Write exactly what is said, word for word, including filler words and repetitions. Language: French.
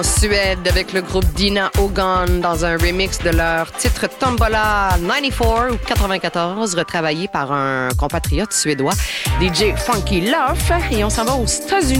Suède avec le groupe Dina Ogon dans un remix de leur titre Tombola quatre-vingt-quatorze ou quatre-vingt-quatorze, retravaillé par un compatriote suédois, D J Funky Love. Et on s'en va aux États-Unis.